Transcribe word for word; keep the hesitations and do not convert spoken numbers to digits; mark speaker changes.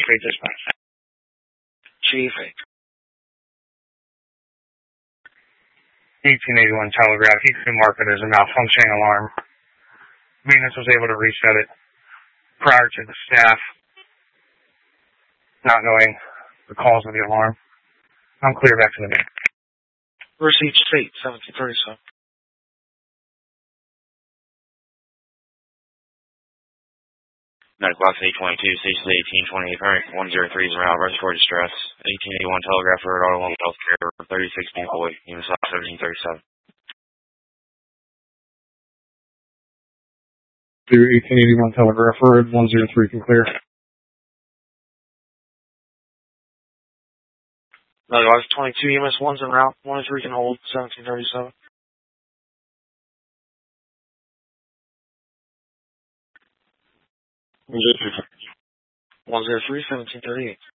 Speaker 1: eight dispatch.
Speaker 2: Chief eight.
Speaker 1: eighteen eighty-one telegraph. You can mark it as a malfunctioning alarm. Maintenance was able to reset it prior to the staff not knowing the cause of the alarm. I'm clear back to the main.
Speaker 2: Receipt state, seventeen thirty-seven.
Speaker 3: Medical box eight twenty-two, station eighteen twenty-eight, parent one zero three is around respiratory distress. eighteen eighty-one telegraph for auto home healthcare, thirty-six decoy, unit slot seventeen thirty-seven.
Speaker 1: Through eighteen eighty-one telegraph for one zero three can clear.
Speaker 2: Medical box twenty-two, E M S one's en route, one three can hold, seventeen thirty-seven. one zero three, seventeen thirty-eight.